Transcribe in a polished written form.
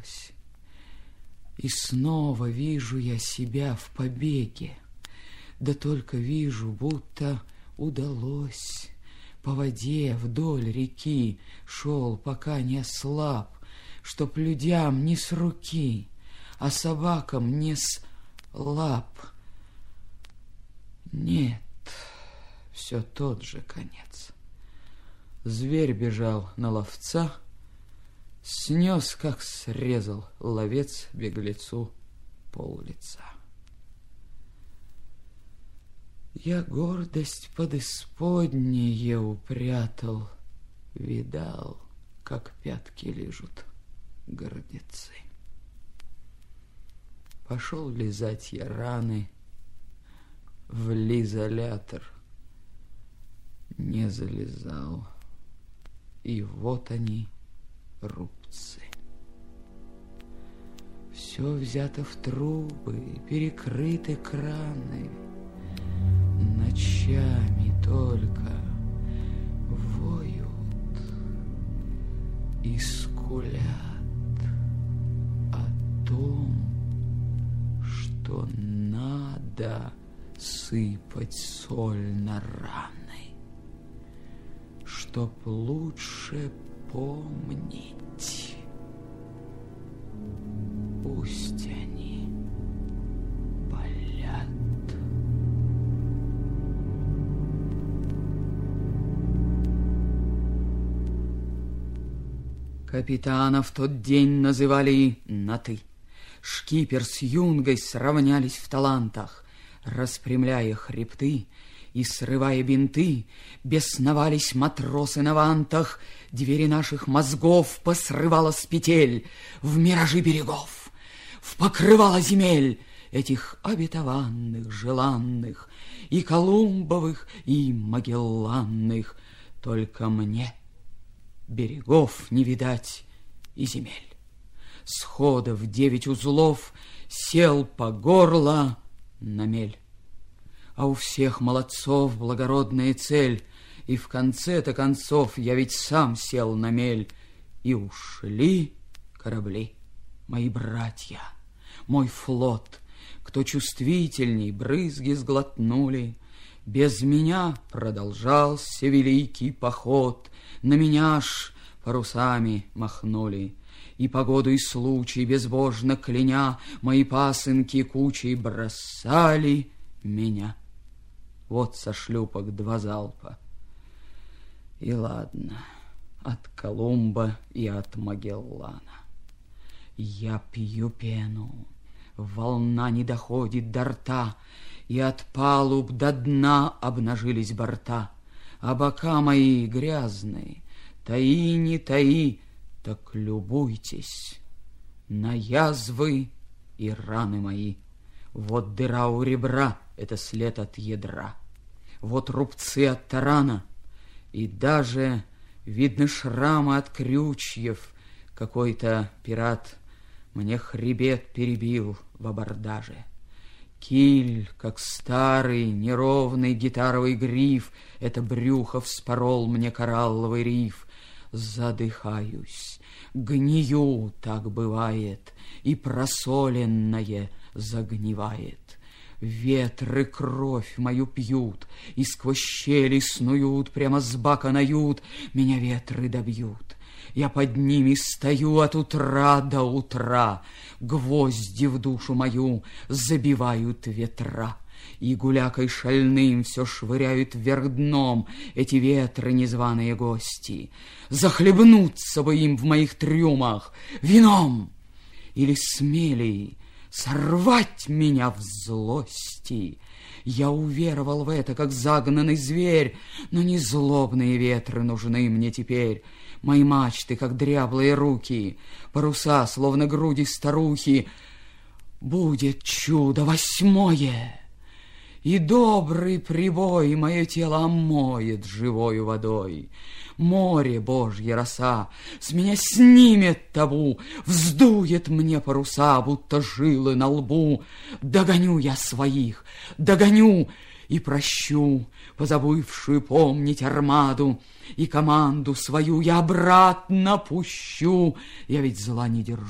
удалось. И снова вижу я себя в побеге, да только вижу, будто удалось. По воде вдоль реки шел, пока не ослаб, чтоб людям не с руки, а собакам не с лап. Нет, все тот же конец. Зверь бежал на ловца, снес, как срезал ловец беглецу пол-лица. Я гордость под исподнее упрятал, видал, как пятки лижут гордецы. Пошел лизать я раны в лизолятор, не залезал, и вот они, рубцы. Все взято в трубы, перекрыты краны, ночами только воют и скулят о том, что надо сыпать соль на раны, чтоб лучше помнить. Пусть они болят. Капитана в тот день называли на «ты». Шкипер с юнгой сравнялись в талантах. Распрямляя хребты и срывая бинты, бесновались матросы на вантах. Двери наших мозгов посрывала с петель в миражи берегов, в покрывало земель этих обетованных, желанных, и Колумбовых, и Магелланных. Только мне берегов не видать и земель. Схода в 9 узлов сел по горло на мель. А у всех молодцов благородная цель, и в конце-то концов я ведь сам сел на мель. И ушли корабли, мои братья, мой флот. Кто чувствительней, брызги сглотнули. Без меня продолжался великий поход, на меня ж парусами махнули. И погоду и случай, безбожно кляня, мои пасынки кучей бросали меня. Вот со шлюпок 2 залпа. И ладно, от Колумба и от Магеллана. Я пью пену, волна не доходит до рта, и от палуб до дна обнажились борта. А бока мои грязные, таи не таи, так любуйтесь на язвы и раны мои. Вот дыра у ребра, это след от ядра. Вот рубцы от тарана, и даже видны шрамы от крючьев. Какой-то пират мне хребет перебил в абордаже. Киль, как старый неровный гитаровый гриф, это брюхо вспорол мне коралловый риф. Задыхаюсь, гнию, так бывает, и просоленное загнивает. Ветры кровь мою пьют, и сквозь щели снуют, прямо с бака нают, меня ветры добьют. Я под ними стою от утра до утра, гвозди в душу мою забивают ветра. И гулякой шальным все швыряют вверх дном эти ветры незваные гости. Захлебнуться бы им в моих трюмах вином, или смелей сорвать меня в злости. Я уверовал в это, как загнанный зверь, но не злобные ветры нужны мне теперь. Мои мачты, как дряблые руки, паруса, словно груди старухи. Будет чудо 8-е, и добрый прибой мое тело омоет живою водой. Море, Божья роса, с меня снимет табу, вздует мне паруса, будто жилы на лбу. Догоню я своих, догоню и прощу позабывшую помнить армаду, и команду свою я обратно пущу. Я ведь зла не держу.